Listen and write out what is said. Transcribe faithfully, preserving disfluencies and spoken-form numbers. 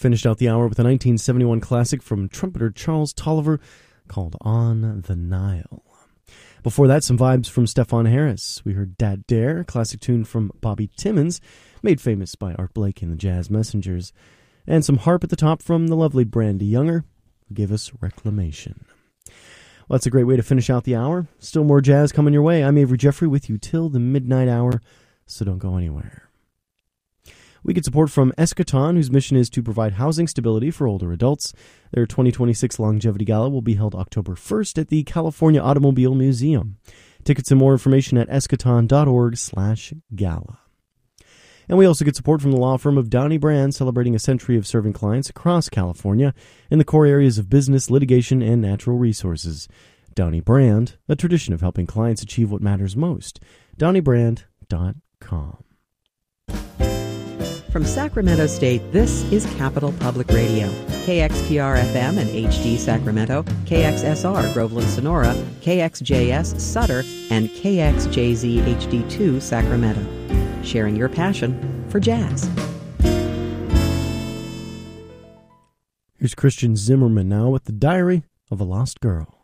Finished out the hour with a nineteen seventy-one classic from trumpeter Charles Tolliver called On the Nile. Before that, some vibes from Stefan Harris. We heard Dad Dare, classic tune from Bobby Timmons, made famous by Art Blakey and the Jazz Messengers. And some harp at the top from the lovely Brandy Younger, who gave us Reclamation. Well, that's a great way to finish out the hour. Still more jazz coming your way. I'm Avery Jeffrey with you till the midnight hour, so don't go anywhere. We get support from Eschaton, whose mission is to provide housing stability for older adults. Their twenty twenty-six Longevity Gala will be held October first at the California Automobile Museum. Tickets and more information at eschaton.org slash gala. And we also get support from the law firm of Downey Brand, celebrating a century of serving clients across California in the core areas of business, litigation, and natural resources. Downey Brand, a tradition of helping clients achieve what matters most. downey brand dot com. From Sacramento State, this is Capital Public Radio. K X P R F M and H D Sacramento, K X S R Groveland Sonora, K X J S Sutter, and K X J Z H D two Sacramento. Sharing your passion for jazz. Here's Christian Zimmerman now with The Diary of a Lost Girl.